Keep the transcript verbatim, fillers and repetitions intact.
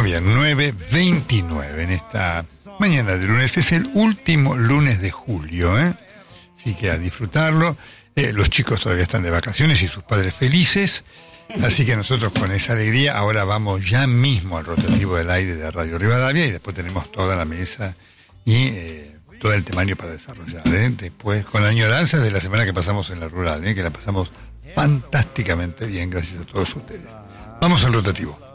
Muy bien, nueve veintinueve en esta mañana de lunes. Es el último lunes de julio, ¿eh? Así que a disfrutarlo. Eh, los chicos todavía están de vacaciones y sus padres felices. Así que nosotros con esa alegría ahora vamos ya mismo al rotativo del aire de Radio Rivadavia y después tenemos toda la mesa y eh, todo el temario para desarrollar, ¿eh? Después con añoranzas de la semana que pasamos en la rural, ¿eh? Que la pasamos fantásticamente bien, gracias a todos ustedes. Vamos al rotativo.